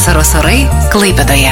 Vasaros orai Klaipėdoje.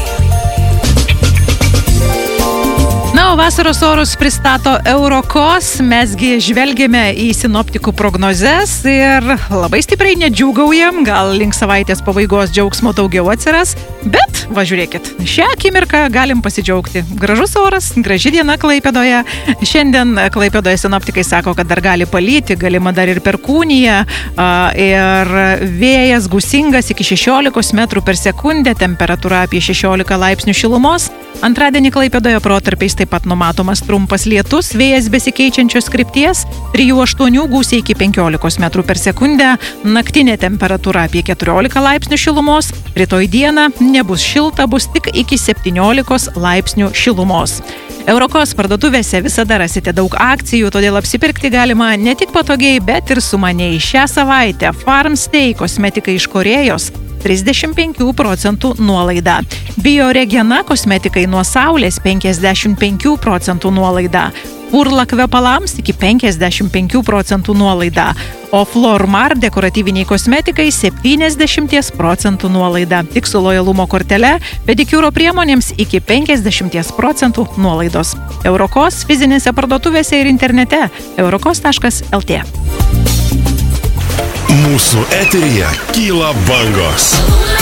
Na, o vasaros orus pristato Eurokos, mesgi žvelgėme į sinoptikų prognozes ir labai stipriai nedžiūgaujam, gal link savaitės pabaigos džiaugsmo daugiau atsiras, bet, va žiūrėkit, šią akimirką galim pasidžiaugti. Gražus oras, graži diena Klaipėdoje. Šiandien Klaipėdoje sinoptikai sako, kad dar gali palyti, galima dar ir perkūnija ir vėjas gūsingas iki 16 metrų per sekundę, temperatūra apie 16 laipsnių šilumos. Antradienį Klaipėdoje protarpiais taip pat numatomas trumpas lietus, vėjas besikeičiančios krypties, 3-8 gūsiai iki 15 metrų per sekundę, naktinė temperatūra apie 14 laipsnių šilumos, rytoj dieną nebus šilta, bus tik iki 17 laipsnių šilumos. Eurokos parduotuvėse visada rasite daug akcijų, todėl apsipirkti galima ne tik patogiai, bet ir sumaniai. Šią savaitę Farmstay kosmetika iš Korėjos 35% nuolaida. Bioregena kosmetikai nuo saulės 55% nuolaida. Urla kvepalams iki 55% nuolaida. O Flormar dekoratyviniai kosmetikai 70% nuolaida. Tik su lojalumo kortele, pedikiūro priemonėms iki 50% nuolaidos. Eurokos fizinėse parduotuvėse ir internete eurokos.lt. Mūsų eteryje kyla bangos.